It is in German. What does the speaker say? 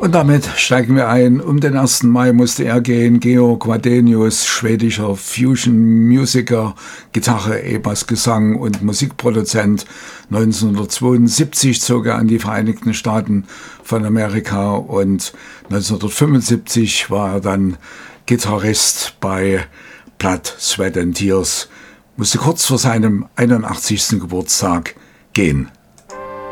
Und damit steigen wir ein. Um den 1. Mai musste er gehen. Georg Wadenius, schwedischer Fusion-Musiker, Gitarre, E-Bass, Gesang und Musikproduzent. 1972 zog er an die Vereinigten Staaten von Amerika und 1975 war er dann Gitarrist bei Blood, Sweat and Tears. Musste kurz vor seinem 81. Geburtstag gehen.